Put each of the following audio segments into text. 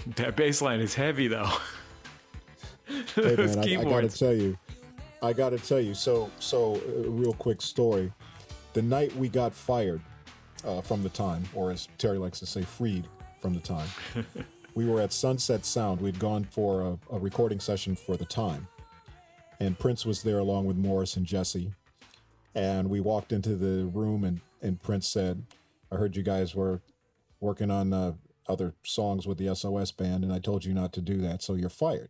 That bass line is heavy, though. Hey man, I gotta tell you. So a real quick story. The night we got fired from the Time, or as Terry likes to say, freed from the Time, we were at Sunset Sound. We'd gone for a recording session for the Time, and Prince was there along with Morris and Jesse. And we walked into the room, and Prince said, "I heard you guys were working on other songs with the SOS band, and I told you not to do that, so you're fired."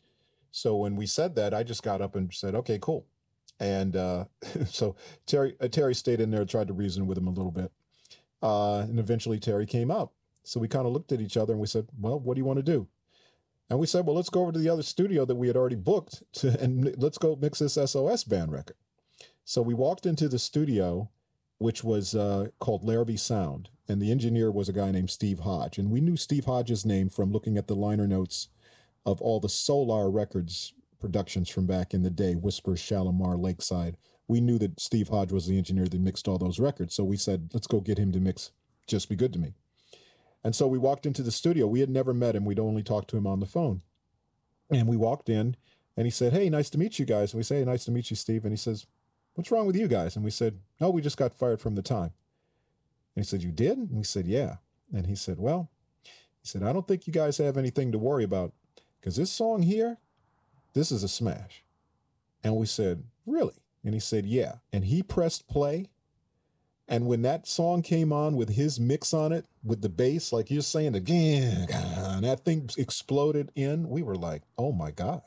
So when we said that, I just got up and said, "Okay, cool." And so Terry stayed in there, tried to reason with him a little bit. And eventually Terry came out. So we kind of looked at each other and we said, "Well, what do you want to do?" And we said, "Well, let's go over to the other studio that we had already booked and let's go mix this SOS band record." So we walked into the studio, which was called Larrabee Sound. And the engineer was a guy named Steve Hodge. And we knew Steve Hodge's name from looking at the liner notes of all the Solar Records productions from back in the day, Whisper, Shalimar, Lakeside. We knew that Steve Hodge was the engineer that mixed all those records. So we said, let's go get him to mix Just Be Good to Me. And so we walked into the studio. We had never met him. We'd only talked to him on the phone. And we walked in and he said, "Hey, nice to meet you guys." And we say, "Hey, nice to meet you, Steve." And he says, "What's wrong with you guys?" And we said, "Oh, we just got fired from the Time." And he said, "You did?" And we said, "Yeah." And he said, "Well," he said, "I don't think you guys have anything to worry about because this song here, this is a smash." And we said, "Really?" And he said, "Yeah." And he pressed play. And when that song came on with his mix on it, with the bass, like you're saying, again, and that thing exploded in, we were like, oh my God,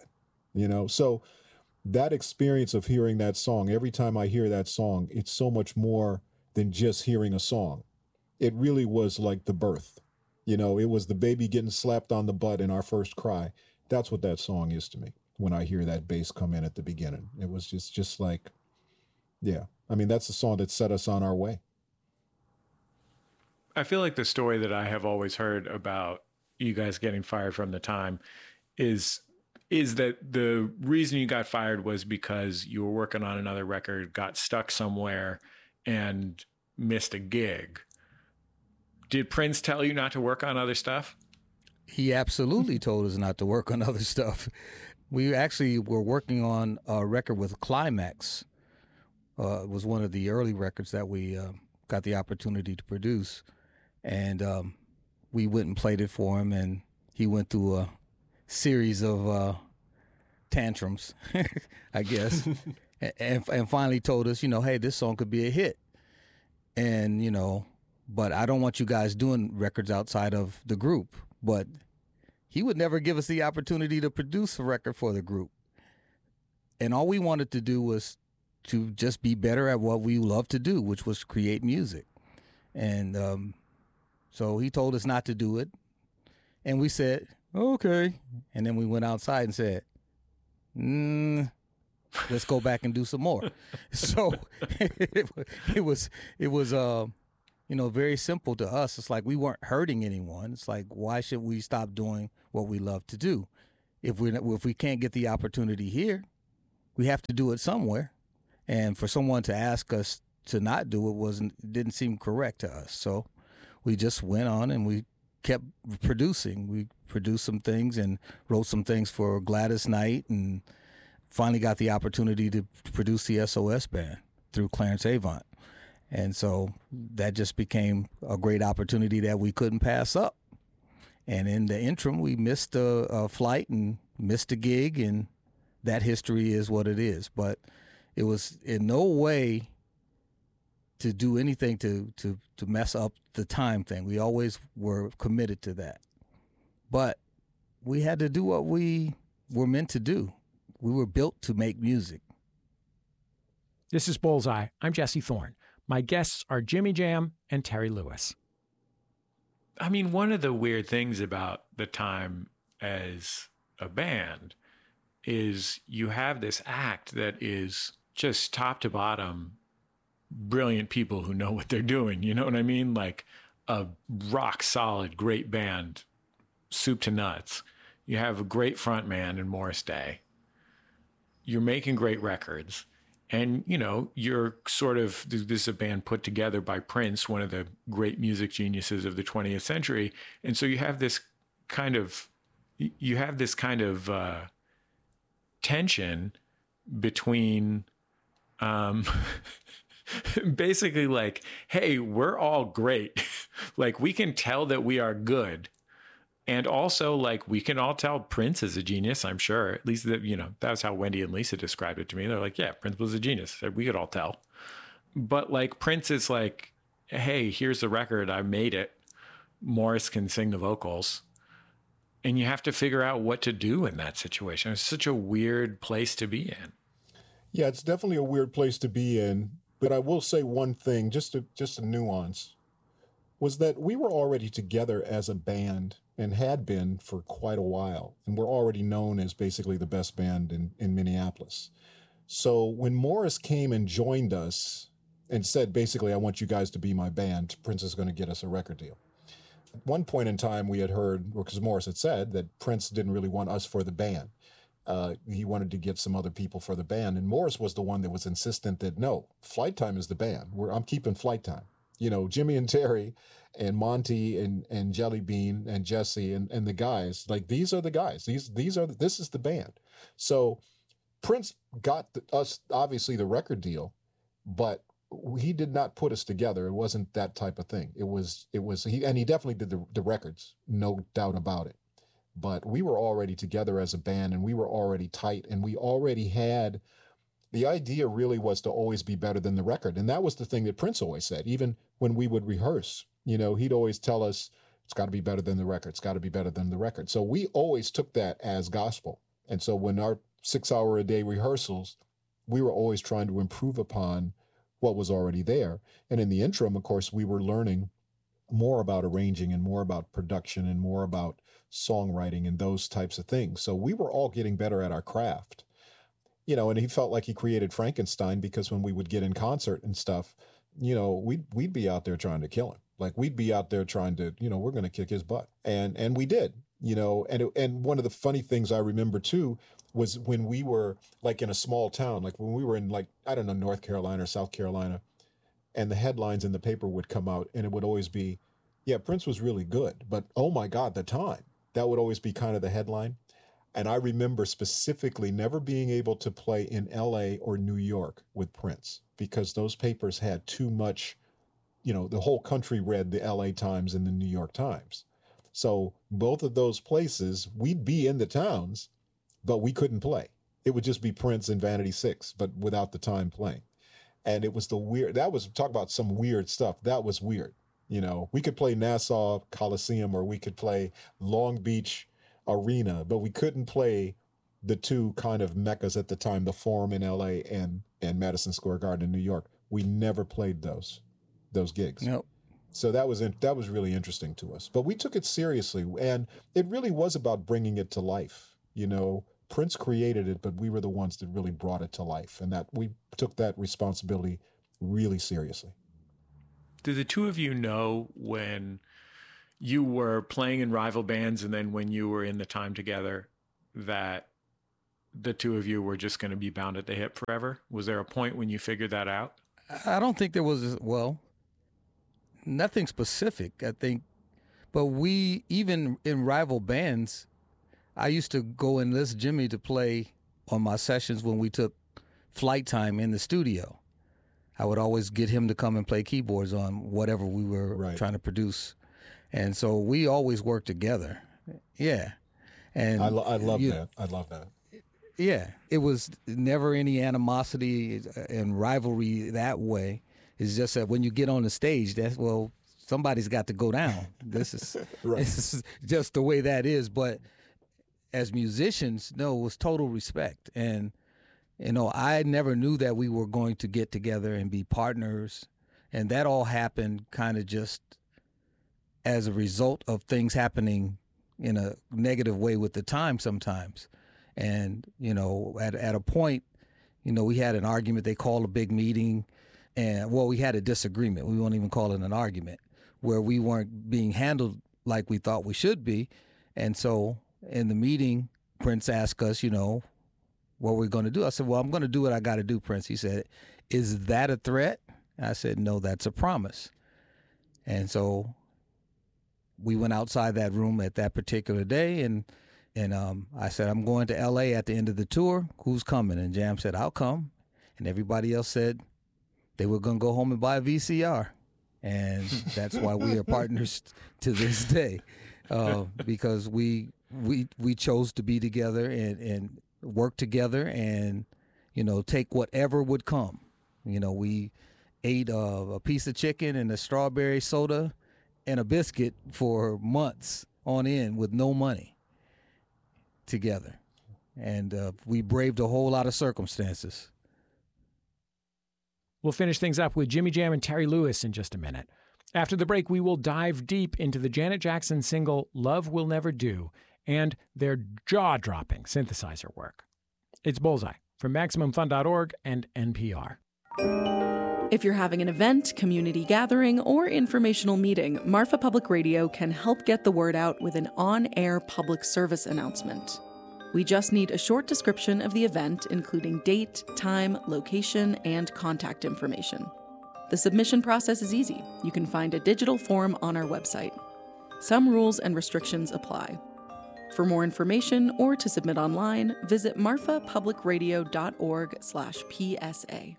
So that experience of hearing that song, every time I hear that song, it's so much more than just hearing a song. It really was like the birth. It was the baby getting slapped on the butt in our first cry. That's what that song is to me when I hear that bass come in at the beginning. It was just like, yeah. I mean, that's the song that set us on our way. I feel like the story that I have always heard about you guys getting fired from the Time is that the reason you got fired was because you were working on another record, got stuck somewhere, and missed a gig. Did Prince tell you not to work on other stuff? He absolutely told us not to work on other stuff. We actually were working on a record with Climax. It was one of the early records that we got the opportunity to produce. And we went and played it for him, and he went through a series of tantrums, I guess, and finally told us, hey, this song could be a hit. And, but I don't want you guys doing records outside of the group. But he would never give us the opportunity to produce a record for the group. And all we wanted to do was to just be better at what we love to do, which was create music. And so he told us not to do it. And we said, okay. And then we went outside and said, let's go back and do some more. So it was very simple to us. It's like we weren't hurting anyone. It's like, why should we stop doing what we love to do? If we can't get the opportunity here, we have to do it somewhere. And for someone to ask us to not do it didn't seem correct to us. So we just went on and we kept producing. We produced some things and wrote some things for Gladys Knight, and finally got the opportunity to produce the SOS band through Clarence Avant. And so that just became a great opportunity that we couldn't pass up. And in the interim, we missed a flight and missed a gig, and that history is what it is. But it was in no way to do anything to mess up the Time thing. We always were committed to that. But we had to do what we were meant to do. We were built to make music. This is Bullseye. I'm Jesse Thorne. My guests are Jimmy Jam and Terry Lewis. I mean, one of the weird things about the Time as a band is you have this act that is just top to bottom brilliant people who know what they're doing. You know what I mean? Like a rock solid, great band, soup to nuts. You have a great front man in Morris Day. You're making great records. And, you're sort of, this is a band put together by Prince, one of the great music geniuses of the 20th century. And so you have this kind of tension between basically like, hey, we're all great. Like, we can tell that we are good. And also, like, we can all tell Prince is a genius, I'm sure. At least, that, you know, that's how Wendy and Lisa described it to me. They're like, yeah, Prince was a genius. We could all tell. But, like, Prince is like, hey, here's the record. I made it. Morris can sing the vocals. And you have to figure out what to do in that situation. It's such a weird place to be in. Yeah, it's definitely a weird place to be in. But I will say one thing, just a nuance, was that we were already together as a band and had been for quite a while. And we're already known as basically the best band in Minneapolis. So when Morris came and joined us and said, basically, I want you guys to be my band, Prince is going to get us a record deal. At one point in time, we had heard, because Morris had said, that Prince didn't really want us for the band. He wanted to get some other people for the band. And Morris was the one that was insistent that, no, Flight Time is the band. I'm keeping Flight Time. You know, Jimmy and Terry and Monty and Jelly Bean and Jesse and the guys, like, these are the guys. This is the band. So Prince got us, obviously, the record deal, but he did not put us together. It wasn't that type of thing. It was he definitely did the records, no doubt about it. But we were already together as a band, and we were already tight, and we already had, the idea really was to always be better than the record. And that was the thing that Prince always said. Even when we would rehearse, you know, he'd always tell us, it's got to be better than the record. It's got to be better than the record. So we always took that as gospel. And so when our 6-hour-a-day rehearsals, we were always trying to improve upon what was already there. And in the interim, of course, we were learning more about arranging and more about production and more about songwriting and those types of things. So we were all getting better at our craft, you know, and he felt like he created Frankenstein, because when we would get in concert and stuff, you know, we'd be out there trying to kill him. Like, we'd be out there trying to, you know, we're going to kick his butt. And we did, you know, and one of the funny things I remember too was when we were like in a small town, like when we were in, like, I don't know, North Carolina or South Carolina, and the headlines in the paper would come out, and it would always be, yeah, Prince was really good, but oh my God, the time. That would always be kind of the headline. And I remember specifically never being able to play in LA or New York with Prince, because those papers had too much, you know, the whole country read the LA Times and the New York Times. So both of those places, we'd be in the towns, but we couldn't play. It would just be Prince and Vanity Six, but without the time playing. And it was talk about some weird stuff. That was weird. You know, we could play Nassau Coliseum or we could play Long Beach Arena, but we couldn't play the two kind of meccas at the time, the Forum in LA and Madison Square Garden in New York. We never played those gigs. Nope. So that was really interesting to us. But we took it seriously, and it really was about bringing it to life. You know, Prince created it, but we were the ones that really brought it to life, and that we took that responsibility really seriously. Do the two of you know when you were playing in rival bands and then when you were in the time together that the two of you were just going to be bound at the hip forever? Was there a point when you figured that out? I don't think there was, nothing specific, I think. But we, even in rival bands, I used to go enlist Jimmy to play on my sessions when we took Flight Time in the studio. I would always get him to come and play keyboards on whatever we were trying to produce. And so we always worked together. Yeah. And I love that. I love that. Yeah. It was never any animosity and rivalry that way. It's just that when you get on the stage, somebody's got to go down. This is This is just the way that is. But as musicians, no, it was total respect. And you know, I never knew that we were going to get together and be partners. And that all happened kind of just as a result of things happening in a negative way with the time sometimes. And, you know, at a point, you know, we had an argument. They called a big meeting. And, we had a disagreement. We won't even call it an argument, where we weren't being handled like we thought we should be. And so in the meeting, Prince asked us, you know, what we're going to do. I said, I'm going to do what I got to do, Prince. He said, is that a threat? I said, no, that's a promise. And so we went outside that room at that particular day, and I said, I'm going to L.A. at the end of the tour. Who's coming? And Jam said, I'll come. And everybody else said they were going to go home and buy a VCR. And that's why we are partners to this day, because we chose to be together and work together and, take whatever would come. We ate a piece of chicken and a strawberry soda and a biscuit for months on end with no money together. And we braved a whole lot of circumstances. We'll finish things up with Jimmy Jam and Terry Lewis in just a minute. After the break, we will dive deep into the Janet Jackson single Love Will Never Do and their jaw-dropping synthesizer work. It's Bullseye from MaximumFun.org and NPR. If you're having an event, community gathering, or informational meeting, Marfa Public Radio can help get the word out with an on-air public service announcement. We just need a short description of the event, including date, time, location, and contact information. The submission process is easy. You can find a digital form on our website. Some rules and restrictions apply. For more information or to submit online, visit marfapublicradio.org/PSA.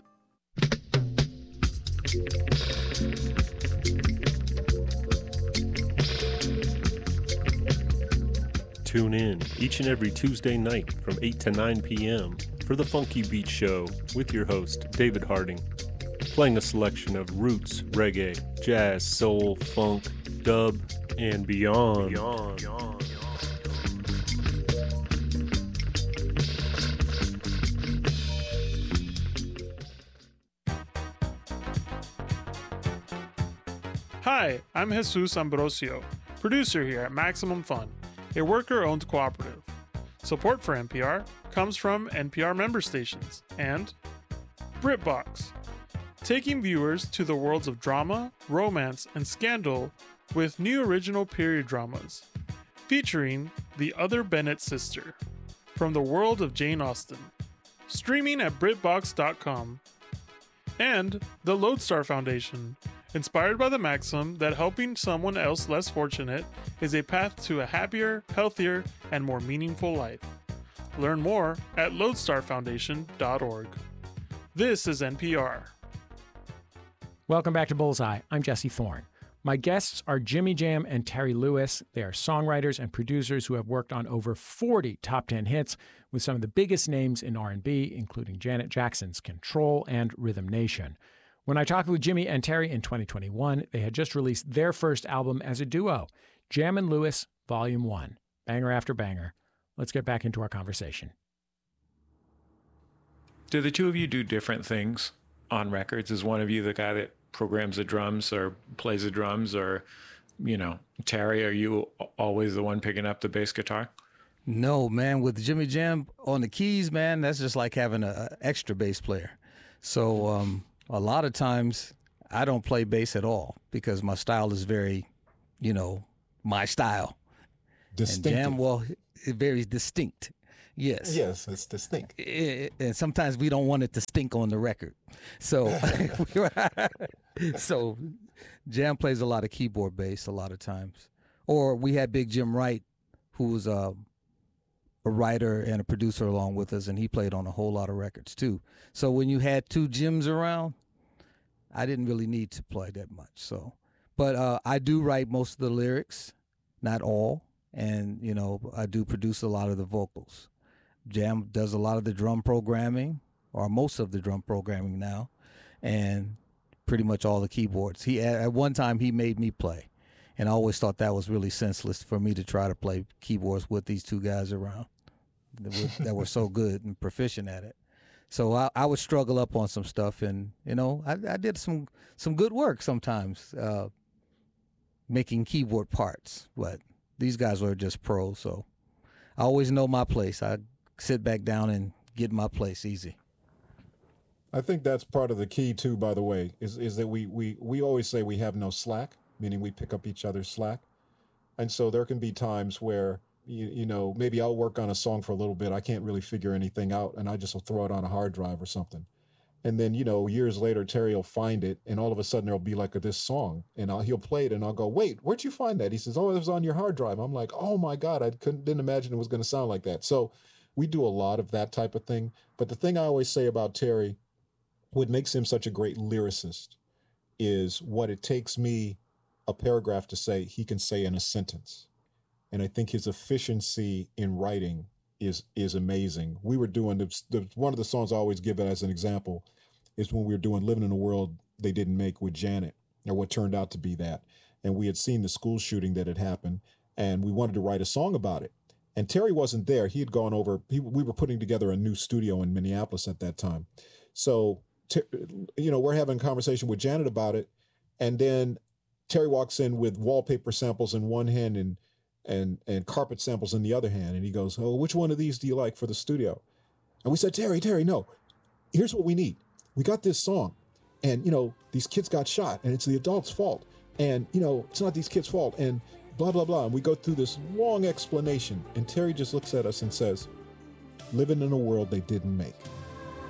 Tune in each and every Tuesday night from 8 to 9 p.m. for The Funky Beat Show with your host, David Harding, playing a selection of roots, reggae, jazz, soul, funk, dub, and beyond. Hi, I'm Jesus Ambrosio, producer here at Maximum Fun, a worker-owned cooperative. Support for NPR comes from NPR member stations and BritBox, taking viewers to the worlds of drama, romance, and scandal with new original period dramas, featuring The Other Bennett Sister, from the world of Jane Austen, streaming at BritBox.com, and the Lodestar Foundation, inspired by the maxim that helping someone else less fortunate is a path to a happier, healthier, and more meaningful life. Learn more at lodestarfoundation.org. This is NPR. Welcome back to Bullseye. I'm Jesse Thorne. My guests are Jimmy Jam and Terry Lewis. They are songwriters and producers who have worked on over 40 top 10 hits with some of the biggest names in R&B, including Janet Jackson's Control and Rhythm Nation. When I talked with Jimmy and Terry in 2021, they had just released their first album as a duo, Jam and Lewis, Volume 1. Banger after banger. Let's get back into our conversation. Do the two of you do different things on records? Is one of you the guy that programs the drums or plays the drums, or, Terry, are you always the one picking up the bass guitar? No, man. With Jimmy Jam on the keys, man, that's just like having an extra bass player. So, a lot of times I don't play bass at all because my style is very, my style. Distinctive. And Jam, very distinct. Yes. Yes, it's distinct. And sometimes we don't want it to stink on the record. So, so Jam plays a lot of keyboard bass a lot of times. Or we had Big Jim Wright, who was a writer and a producer along with us, and he played on a whole lot of records too. So when you had two Jims around, I didn't really need to play that much. So, but I do write most of the lyrics, not all, and I do produce a lot of the vocals. Jam does a lot of the drum programming, or most of the drum programming now, and pretty much all the keyboards. At one time he made me play, and I always thought that was really senseless for me to try to play keyboards with these two guys around that were so good and proficient at it. So I would struggle up on some stuff, and I did some good work sometimes making keyboard parts, but these guys were just pros. So I always know my place. I sit back down and get my place easy. I think that's part of the key too, by the way, is that we always say we have no slack, meaning we pick up each other's slack. And so there can be times where, maybe I'll work on a song for a little bit. I can't really figure anything out, and I just will throw it on a hard drive or something. And then, years later, Terry will find it, and all of a sudden there'll be like this song, and he'll play it, and I'll go, "Wait, where'd you find that?" He says, "Oh, it was on your hard drive." I'm like, "Oh my God, I didn't imagine it was going to sound like that." So we do a lot of that type of thing. But the thing I always say about Terry, what makes him such a great lyricist, is what it takes me a paragraph to say, he can say in a sentence. And I think his efficiency in writing is amazing. We were doing one of the songs I always give it as an example is when we were doing Living in a World They Didn't Make with Janet, or what turned out to be that. And we had seen the school shooting that had happened, and we wanted to write a song about it. And Terry wasn't there. He had gone over, we were putting together a new studio in Minneapolis at that time. So, we're having a conversation with Janet about it, and then Terry walks in with wallpaper samples in one hand and carpet samples in the other hand. And he goes, "Oh, which one of these do you like for the studio?" And we said, Terry, no, here's what we need. We got this song, and, these kids got shot, and it's the adults' fault. And, it's not these kids' fault, and blah, blah, blah. And we go through this long explanation, and Terry just looks at us and says, "Living in a world they didn't make."